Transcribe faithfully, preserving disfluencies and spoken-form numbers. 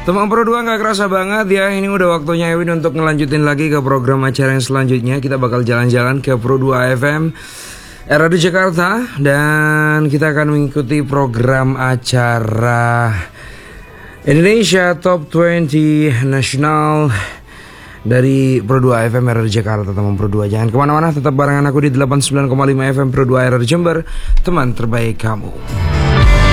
Teman Pro dua nggak kerasa banget ya. Ini udah waktunya Ewin untuk ngelanjutin lagi ke program acara yang selanjutnya. Kita bakal jalan-jalan ke Pro dua F M R A D Jakarta. Dan kita akan mengikuti program acara Indonesia Top dua puluh Nasional dari Pro dua F M R A D Jakarta. Teman Pro dua, jangan kemana-mana, tetap barengan aku di delapan puluh sembilan koma lima F M Pro dua R R Jember, teman terbaik kamu.